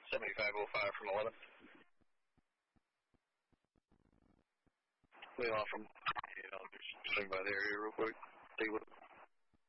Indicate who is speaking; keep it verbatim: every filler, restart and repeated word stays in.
Speaker 1: seventy-five oh five from eleven. Wheel off from, you know, just swing by the area real quick. Take a look.